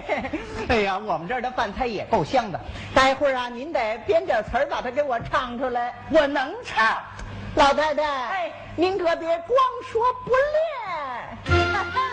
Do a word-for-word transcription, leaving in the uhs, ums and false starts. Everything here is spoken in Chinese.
哎呀，我们这儿的饭菜也够香的。待会儿啊，您得编点词儿把它给我唱出来。 我能唱。 老太太， 哎， 您可别光说不练。